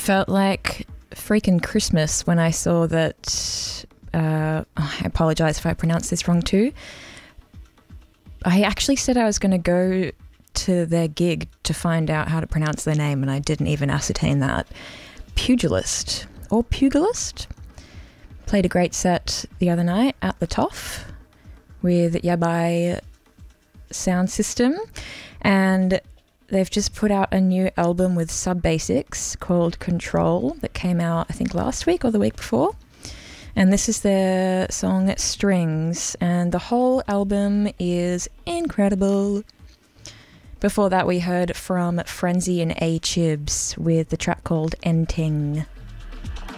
felt like freaking Christmas when I saw that. I apologise if I pronounce this wrong too. I actually said I was going to go to their gig to find out how to pronounce their name, and I didn't even ascertain that. Pugilist played a great set the other night at the Toff with Yabai Sound System, and they've just put out a new album with Sub Basics called Control that came out I think last week or the week before, and this is their song Strings, and the whole album is incredible. Before that we heard from Frenzy and A Chibs with the track called Enting.